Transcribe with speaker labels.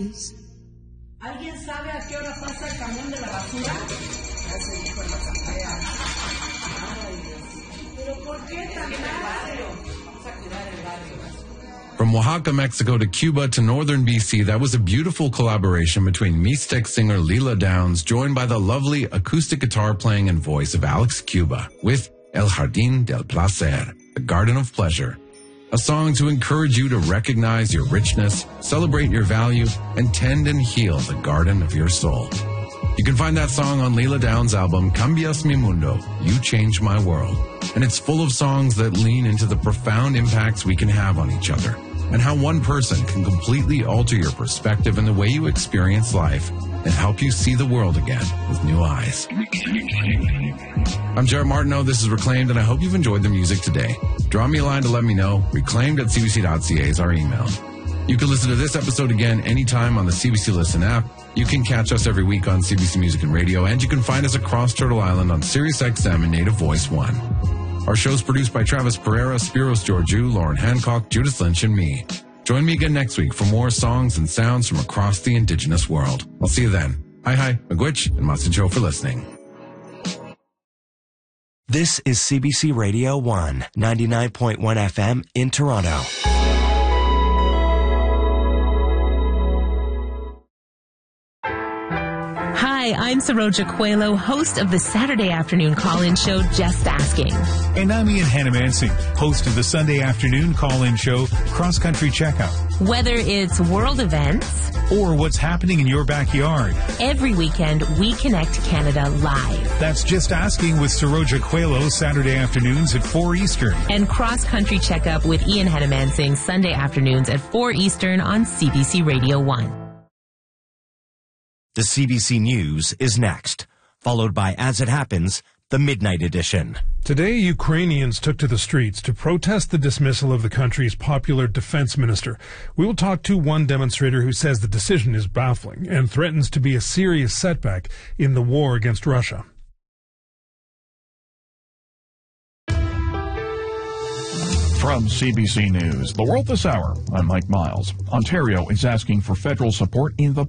Speaker 1: ¿Alguien sabe a qué hora pasa el camión de la basura? Ya se dijo en la asamblea. Ay, Dios. ¿Pero por qué tan tarde? Vamos a cuidar el barrio.
Speaker 2: From Oaxaca, Mexico to Cuba to northern BC, that was a beautiful collaboration between Mixtec singer Lila Downs, joined by the lovely acoustic guitar playing and voice of Alex Cuba, with El Jardín del Placer, the Garden of Pleasure. A song to encourage you to recognize your richness, celebrate your value, and tend and heal the garden of your soul. You can find that song on Lila Downs' album, Cambias Mi Mundo, You Change My World. And it's full of songs that lean into the profound impacts we can have on each other, and how one person can completely alter your perspective and the way you experience life, and help you see the world again with new eyes. I'm Jared Martineau, this is Reclaimed, and I hope you've enjoyed the music today. Draw me a line to let me know. reclaimed@cbc.ca is our email. You can listen to this episode again anytime on the CBC Listen app. You can catch us every week on CBC Music and Radio, and you can find us across Turtle Island on SiriusXM and Native Voice 1. Our show's produced by Travis Pereira, Spiros Georgiou, Lauren Hancock, Judith Lynch, and me. Join me again next week for more songs and sounds from across the Indigenous world. I'll see you then. Hi, Magwitch, and Masincho for listening.
Speaker 3: This is CBC Radio 1, 99.1 FM in Toronto.
Speaker 4: Hi, I'm Saroja Coelho, host of the Saturday afternoon call-in show, Just Asking.
Speaker 5: And I'm Ian Hannamansing, host of the Sunday afternoon call-in show, Cross Country Checkup.
Speaker 4: Whether it's world events
Speaker 5: or what's happening in your backyard,
Speaker 4: every weekend we connect Canada live.
Speaker 5: That's Just Asking with Saroja Coelho, Saturday afternoons at 4 Eastern.
Speaker 4: And Cross Country Checkup with Ian Hannamansing, Sunday afternoons at 4 Eastern on CBC Radio 1.
Speaker 3: The CBC News is next, followed by As It Happens, the Midnight Edition.
Speaker 6: Today, Ukrainians took to the streets to protest the dismissal of the country's popular defense minister. We will talk to one demonstrator who says the decision is baffling and threatens to be a serious setback in the war against Russia.
Speaker 7: From CBC News, The World This Hour, I'm Mike Miles. Ontario is asking for federal support in the